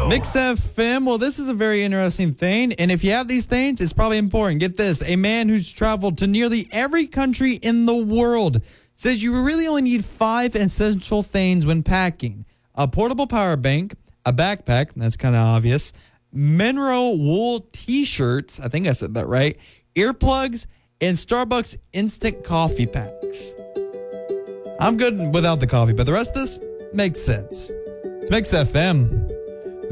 Mix FM. Well, this is a very interesting thing. And if you have these things, it's probably important. Get this. A man who's traveled to nearly every country in the world says you really only need 5 essential things when packing. A portable power bank, a backpack, that's kind of obvious, mineral wool t-shirts, I think I said that right, earplugs, and Starbucks instant coffee packs. I'm good without the coffee, but the rest of this makes sense. It's Mix FM.